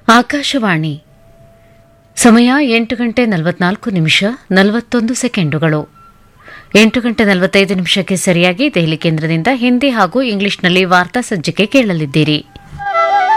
ಆಕಾಶವಾಣಿ ಸಮಯ 8:44 8:45 ಸರಿಯಾಗಿ ದೆಹಲಿ ಕೇಂದ್ರದಿಂದ ಹಿಂದಿ ಹಾಗೂ ಇಂಗ್ಲಿಷ್ನಲ್ಲಿ ವಾರ್ತಾ ಸಂಚಿಕೆ ಕೇಳಲಿದ್ದೀರಿ.